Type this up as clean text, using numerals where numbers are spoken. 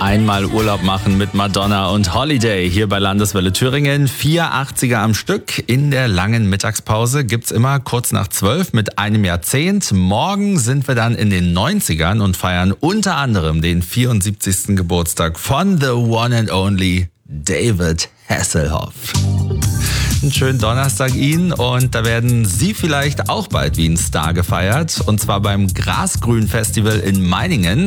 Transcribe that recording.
Einmal Urlaub machen mit Madonna und Holiday hier bei Landeswelle Thüringen. 4 80er am Stück. In der langen Mittagspause gibt's immer kurz nach 12 mit einem Jahrzehnt. Morgen sind wir dann in den 90ern und feiern unter anderem den 74. Geburtstag von the one and only David Hasselhoff. Einen schönen Donnerstag Ihnen und da werden Sie vielleicht auch bald wie ein Star gefeiert und zwar beim Grasgrün Festival in Meiningen.